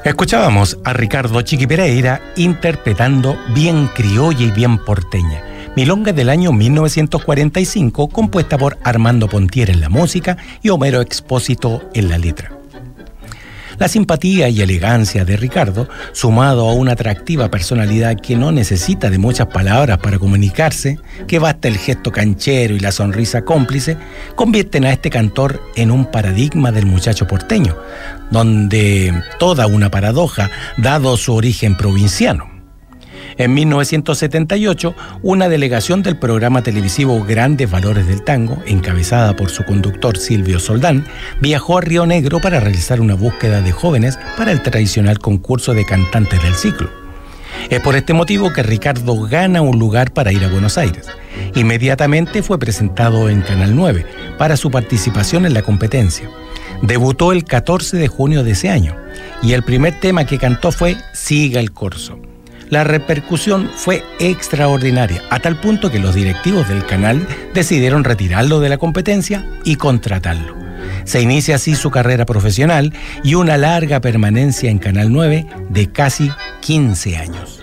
Escuchábamos a Ricardo Chiqui Pereira interpretando Bien criolla y bien porteña, milonga del año 1945, compuesta por Armando Pontier en la música y Homero Expósito en la letra. La simpatía y elegancia de Ricardo, sumado a una atractiva personalidad que no necesita de muchas palabras para comunicarse, que basta el gesto canchero y la sonrisa cómplice, convierten a este cantor en un paradigma del muchacho porteño, donde toda una paradoja, dado su origen provinciano. En 1978, una delegación del programa televisivo Grandes Valores del Tango, encabezada por su conductor Silvio Soldán, viajó a Río Negro para realizar una búsqueda de jóvenes para el tradicional concurso de cantantes del ciclo. Es por este motivo que Ricardo gana un lugar para ir a Buenos Aires. Inmediatamente fue presentado en Canal 9 para su participación en la competencia. Debutó el 14 de junio de ese año y el primer tema que cantó fue Siga el Corso. La repercusión fue extraordinaria, a tal punto que los directivos del canal decidieron retirarlo de la competencia y contratarlo. Se inicia así su carrera profesional y una larga permanencia en Canal 9 de casi 15 años.